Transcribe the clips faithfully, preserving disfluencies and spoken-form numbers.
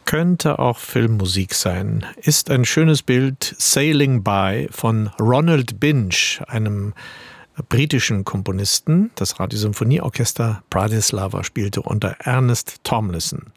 Könnte auch Filmmusik sein. Ist ein schönes Bild Sailing By von Ronald Binge, einem britischen Komponisten. Das Radiosymphonieorchester Bratislava spielte unter Ernest Tomlinson.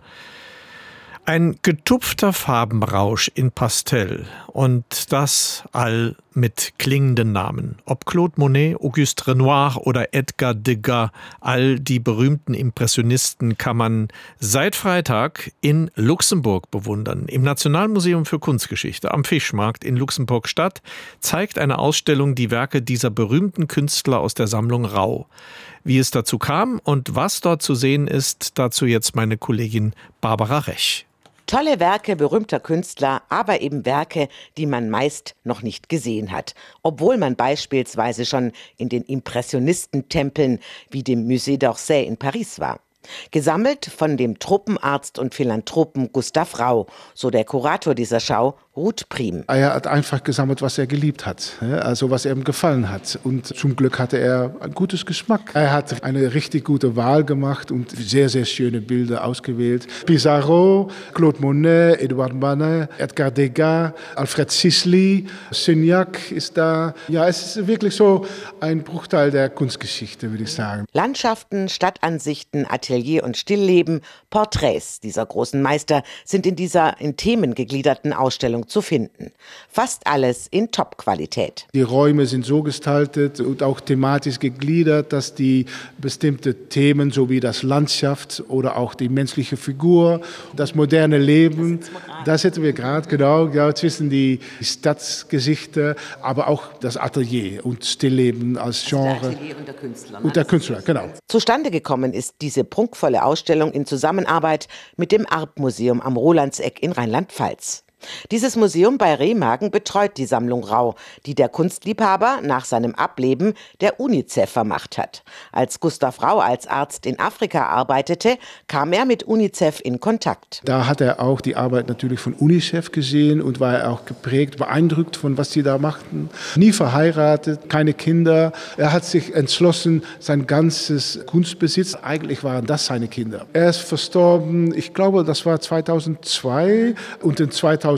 Ein getupfter Farbenrausch in Pastell und das all mit klingenden Namen. Ob Claude Monet, Auguste Renoir oder Edgar Degas, all die berühmten Impressionisten kann man seit Freitag in Luxemburg bewundern. Im Nationalmuseum für Kunstgeschichte am Fischmarkt in Luxemburg-Stadt zeigt eine Ausstellung die Werke dieser berühmten Künstler aus der Sammlung Rau. Wie es dazu kam und was dort zu sehen ist, dazu jetzt meine Kollegin Barbara Rech. Tolle Werke berühmter Künstler, aber eben Werke, die man meist noch nicht gesehen hat. Obwohl man beispielsweise schon in den Impressionistentempeln wie dem Musée d'Orsay in Paris war. Gesammelt von dem Truppenarzt und Philanthropen Gustav Rau, so der Kurator dieser Schau, Ruth Priem. Er hat einfach gesammelt, was er geliebt hat, also was ihm gefallen hat. Und zum Glück hatte er ein gutes Geschmack. Er hat eine richtig gute Wahl gemacht und sehr, sehr schöne Bilder ausgewählt. Pissarro, Claude Monet, Edouard Manet, Edgar Degas, Alfred Sisley, Signac ist da. Ja, es ist wirklich so ein Bruchteil der Kunstgeschichte, würde ich sagen. Landschaften, Stadtansichten, Atelier und Stillleben, Porträts dieser großen Meister sind in dieser in Themen gegliederten Ausstellung zu finden. Fast alles in Top-Qualität. Die Räume sind so gestaltet und auch thematisch gegliedert, dass die bestimmte Themen, so wie das Landschaft oder auch die menschliche Figur, das moderne Leben, da sitzen wir gerade genau, genau zwischen die Stadtgesichter, aber auch das Atelier und Stillleben als Genre. Also der Atelier und der Künstler. Und der Künstler, genau. Zustande gekommen ist diese prunkvolle Ausstellung in Zusammenarbeit mit dem Arp-Museum am Rolandseck in Rheinland-Pfalz. Dieses Museum bei Remagen betreut die Sammlung Rau, die der Kunstliebhaber nach seinem Ableben der UNICEF vermacht hat. Als Gustav Rau als Arzt in Afrika arbeitete, kam er mit UNICEF in Kontakt. Da hat er auch die Arbeit natürlich von UNICEF gesehen und war auch geprägt, beeindruckt von was sie da machten. Nie verheiratet, keine Kinder. Er hat sich entschlossen, sein ganzes Kunstbesitz, eigentlich waren das seine Kinder. Er ist verstorben, ich glaube, das war zweitausendzwei und in zweitausendvierzehn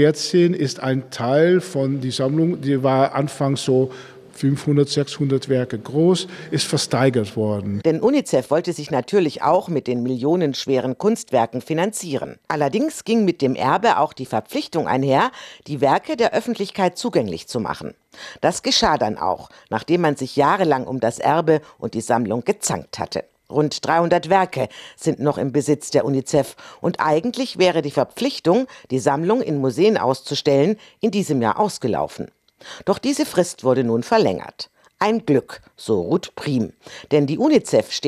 ist ein Teil von die Sammlung, die war anfangs so fünfhundert, sechshundert Werke groß, ist versteigert worden. Denn UNICEF wollte sich natürlich auch mit den millionenschweren Kunstwerken finanzieren. Allerdings ging mit dem Erbe auch die Verpflichtung einher, die Werke der Öffentlichkeit zugänglich zu machen. Das geschah dann auch, nachdem man sich jahrelang um das Erbe und die Sammlung gezankt hatte. Rund dreihundert Werke sind noch im Besitz der UNICEF und eigentlich wäre die Verpflichtung, die Sammlung in Museen auszustellen, in diesem Jahr ausgelaufen. Doch diese Frist wurde nun verlängert. Ein Glück, so Ruth Priem, denn die UNICEF steht